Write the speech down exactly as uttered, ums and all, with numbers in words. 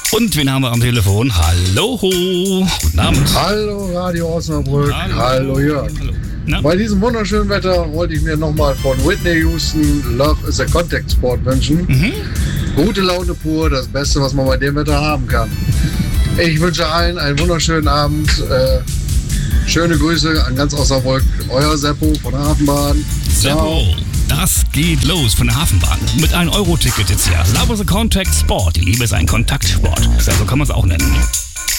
Und wen haben wir am Telefon? Hallo, guten Abend. Hallo Radio Osnabrück, hallo, hallo Jörg. Hallo. Bei diesem wunderschönen Wetter wollte ich mir nochmal von Whitney Houston Love is a Contact Sport wünschen. Mhm. Gute Laune pur, das Beste, was man bei dem Wetter haben kann. Ich wünsche allen einen wunderschönen Abend. Äh, schöne Grüße an ganz Osnabrück. Euer Seppo von der Hafenbahn. Seppo, das geht los von der Hafenbahn. Mit einem Euro-Ticket jetzt hier. Love is a Contact Sport. Die Liebe ist ein Kontaktsport. Ja, so kann man es auch nennen.